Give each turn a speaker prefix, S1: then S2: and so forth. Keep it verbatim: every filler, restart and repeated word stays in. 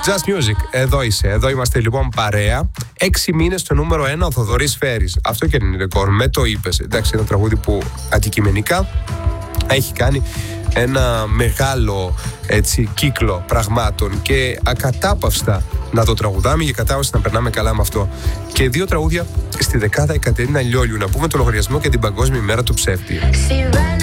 S1: Just Music, εδώ είσαι, εδώ είμαστε λοιπόν παρέα. Έξι μήνες στο νούμερο ένα ο Θοδωρής Φέρης. Αυτό και είναι ρεκόρ, με το είπες. Εντάξει, ένα τραγούδι που αντικειμενικά έχει κάνει ένα μεγάλο έτσι, κύκλο πραγμάτων και ακατάπαυστα να το τραγουδάμε και κατάπαυστα να περνάμε καλά με αυτό. Και δύο τραγούδια στη δεκάδα η Κατερίνα Λιόλιου. Να πούμε το λογαριασμό και την Παγκόσμια ημέρα του ψεύτη.